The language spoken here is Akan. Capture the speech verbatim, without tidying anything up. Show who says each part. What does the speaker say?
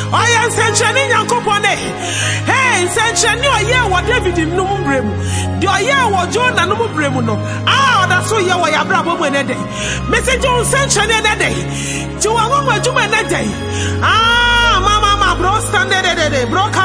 Speaker 1: Oya senchani Nyankopone. Hey, senchani oye wa David num bremu. The oye wa Jonah num bremu no. Ah, that's so ye wa ya bra bo ene day. Message on senchani ene day. Ti wa ngo ma juma ene day. Ah, mama ma bro stand de de de bro